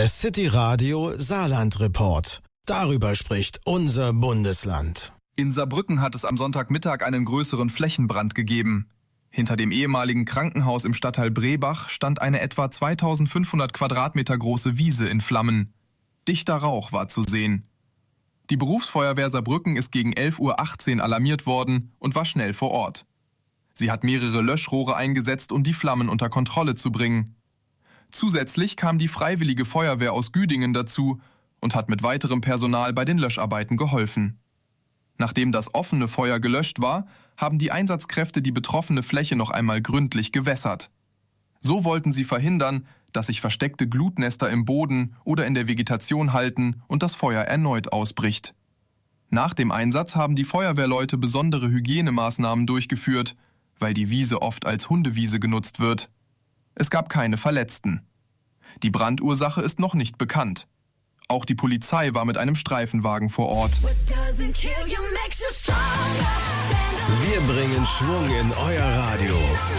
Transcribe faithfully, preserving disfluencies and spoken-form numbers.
Der City Radio Saarland Report. Darüber spricht unser Bundesland. In Saarbrücken hat es am Sonntagmittag einen größeren Flächenbrand gegeben. Hinter dem ehemaligen Krankenhaus im Stadtteil Brebach stand eine etwa zweitausendfünfhundert Quadratmeter große Wiese in Flammen. Dichter Rauch war zu sehen. Die Berufsfeuerwehr Saarbrücken ist gegen elf Uhr achtzehn alarmiert worden und war schnell vor Ort. Sie hat mehrere Löschrohre eingesetzt, um die Flammen unter Kontrolle zu bringen. Zusätzlich kam die Freiwillige Feuerwehr aus Güdingen dazu und hat mit weiterem Personal bei den Löscharbeiten geholfen. Nachdem das offene Feuer gelöscht war, haben die Einsatzkräfte die betroffene Fläche noch einmal gründlich gewässert. So wollten sie verhindern, dass sich versteckte Glutnester im Boden oder in der Vegetation halten und das Feuer erneut ausbricht. Nach dem Einsatz haben die Feuerwehrleute besondere Hygienemaßnahmen durchgeführt, weil die Wiese oft als Hundewiese genutzt wird. Es gab keine Verletzten. Die Brandursache ist noch nicht bekannt. Auch die Polizei war mit einem Streifenwagen vor Ort. Wir bringen Schwung in euer Radio.